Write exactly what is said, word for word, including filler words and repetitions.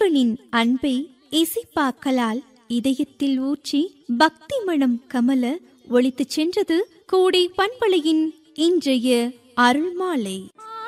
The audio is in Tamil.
இறைவனின் அன்பை இசைப்பாக்களால் இதயத்தில் ஊற்றி பக்தி மனம் கமல ஒலித்துச் சென்றது கோடை பண்பலையின் இன்றைய அருள்மாலை.